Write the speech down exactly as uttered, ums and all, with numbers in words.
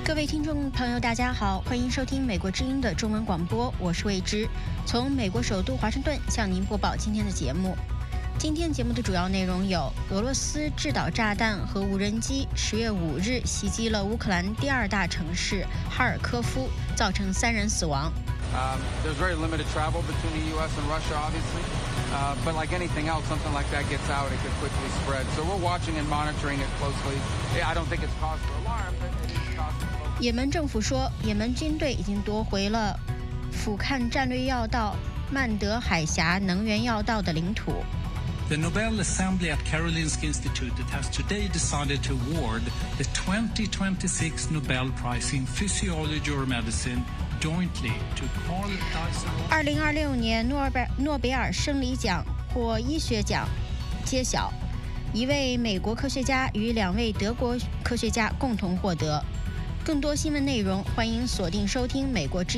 各位听众朋友，大家好，欢迎收听美国之音的中文广播，我是魏之，从美国首都华盛顿向您播报今天的节目。今天节目的主要内容有：俄罗斯制导炸弹和无人机十月五日袭击了乌克兰第二大城市哈尔科夫，造成三人死亡。 Um, there's very limited travel between the U S and Russia, obviously. Uh, but like anything else, something like that gets out, it could quickly spread. So we're watching and monitoring it closely. I don't think it's cause for alarm, but it is cause for focus. 也门政府说，也门军队已经夺回了俯瞰战略要道曼德海峡能源要道的领土。 The Nobel Assembly at Karolinska Institute has today decided to award the twenty twenty-six Nobel Prize in Physiology or Medicine jointly to Carl Dyson. 二零二六年诺贝尔诺贝尔生理奖或医学奖揭晓，一位美国科学家与两位德国科学家共同获得。更多新闻内容，欢迎锁定收听美国之